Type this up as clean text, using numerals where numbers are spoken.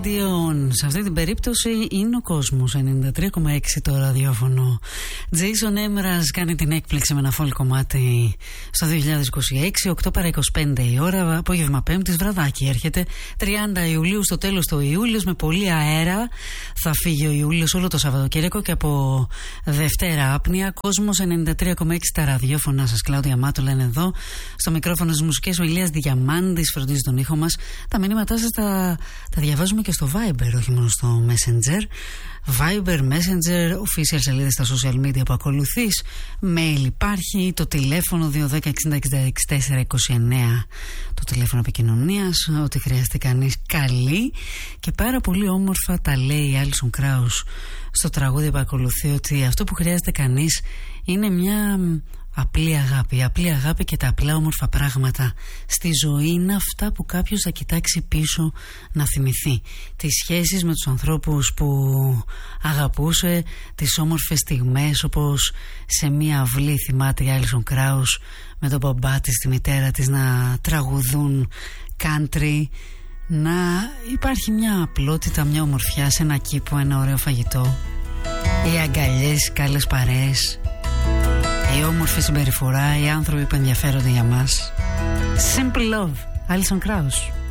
Radio. Σε αυτή την περίπτωση είναι ο κόσμος. 93,6 το ραδιόφωνο. Jason Emraz κάνει την έκπληξη με ένα folk κομμάτι στο 2026. 8 παρά 25 η ώρα, απόγευμα Πέμπτης, βραδάκι έρχεται. 30 Ιουλίου, στο τέλος του Ιούλιος, με πολύ αέρα. Θα φύγει ο Ιούλιος όλο το Σαββατοκύριακο και από Δευτέρα άπνοια. Κόσμος 93,6 τα ραδιόφωνα σας. Κλάουδια Μάτολα είναι εδώ. Στο μικρόφωνο της μουσικής ο Ηλίας Διαμάντης φροντίζει τον ήχο μας. Τα μηνύματά σας τα διαβάζουμε και στο Viber, όχι μόνο στο Messenger. Viber, Messenger, official σελίδες στα social media που ακολουθείς. Mail υπάρχει, το τηλέφωνο 210-60-66-429, το τηλέφωνο επικοινωνίας. Ό,τι χρειαστεί κανείς καλή και πάρα πολύ όμορφα τα λέει η Alison Krauss στο τραγούδι που ακολουθεί, ότι αυτό που χρειάζεται κανείς είναι μια απλή αγάπη. Η απλή αγάπη και τα απλά όμορφα πράγματα στη ζωή είναι αυτά που κάποιος θα κοιτάξει πίσω να θυμηθεί. Τις σχέσεις με τους ανθρώπους που αγαπούσε, τις όμορφες στιγμές, όπως σε μία αυλή θυμάται η Alison Krauss με τον μπαμπά της, τη μητέρα της να τραγουδούν country, να υπάρχει μια απλότητα, μια ομορφιά σε ένα κήπο, ένα ωραίο φαγητό, οι αγκαλιές, οι καλές παρέες, η όμορφη συμπεριφορά, οι άνθρωποι που ενδιαφέρονται για μας. Simple Love, Alison Krauss.